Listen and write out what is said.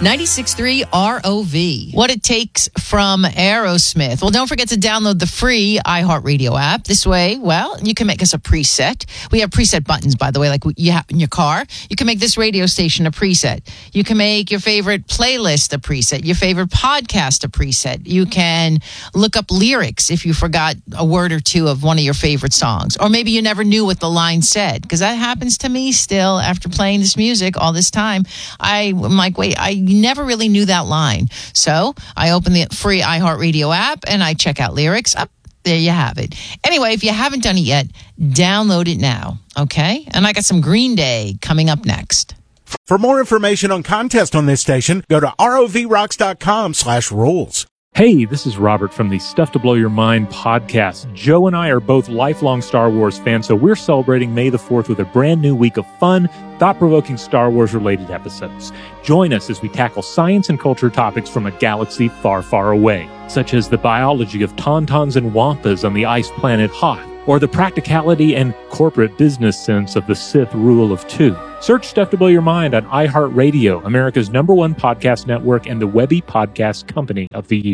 96.3 ROV. What it takes from Aerosmith. Well, don't forget to download the free iHeartRadio app. This way, well, you can make us a preset. We have preset buttons, by the way, like you have in your car. You can make this radio station a preset. You can make your favorite playlist a preset, your favorite podcast a preset. You can look up lyrics if you forgot a word or two of one of your favorite songs. Or maybe you never knew what the line said, because that happens to me still after playing this music all this time. I'm like, wait, I never really knew that line. So I open the free iHeartRadio app and I check out lyrics. There you have it. Anyway, if you haven't done it yet, download it now, okay? And I got some Green Day coming up next. For more information on contests on this station, go to rovrocks.com/rules. Hey, this is Robert from the Stuff to Blow Your Mind podcast. Joe and I are both lifelong Star Wars fans, so we're celebrating May the 4th with a brand new week of fun, thought-provoking Star Wars-related episodes. Join us as we tackle science and culture topics from a galaxy far, far away, such as the biology of tauntauns and wampas on the ice planet Hoth, or the practicality and corporate business sense of the Sith Rule of Two. Search Stuff to Blow Your Mind on iHeartRadio, America's #1 podcast network and the Webby Podcast Company of the Year.